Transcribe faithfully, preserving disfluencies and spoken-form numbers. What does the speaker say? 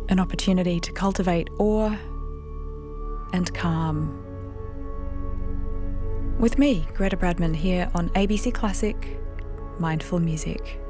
an opportunity to cultivate awe and calm. With me, Greta Bradman, here on A B C Classic Mindful Music.